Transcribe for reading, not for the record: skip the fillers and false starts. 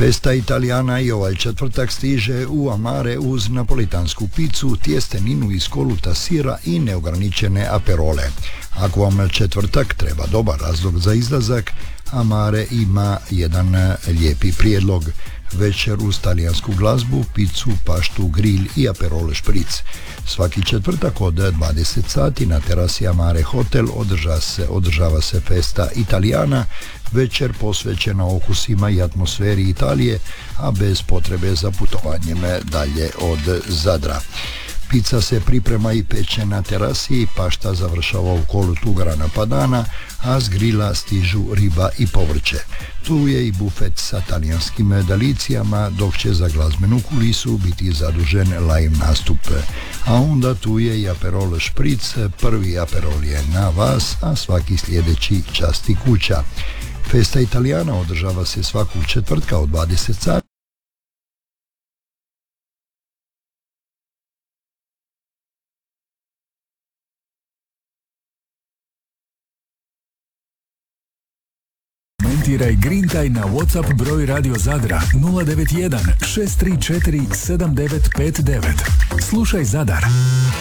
Festa Italijana i ovaj četvrtak stiže u amare uz napolitansku picu, tjesteninu iz koluta sira i neograničene aperole. Ako vam četvrtak treba dobar razlog za izlazak, Amare ima jedan lijepi prijedlog. Večer uz talijansku glazbu, picu, paštu, grilj i aperole špric. Svaki četvrtak od 20 sati na terasi Amare Hotel održava se Festa Italijana, večer posvećena okusima i atmosferi Italije, a bez potrebe za putovanjem dalje od Zadra. Pica se priprema i peče na terasi, pašta završava u kolutu grana padana, a s grila stižu riba i povrće. Tu je i bufet sa talijanskim delicijama, dok će za glazbenu kulisu biti zadužen live nastup. A onda tu je i aperol špric, prvi aperol je na vas, a svaki sljedeći časti kuća. Festa Italijana održava se svakog četvrtka od 20 sati. Komentiraj Green Tie na WhatsApp broj Radio Zadra 091 634 7959. Slušaj Zadar.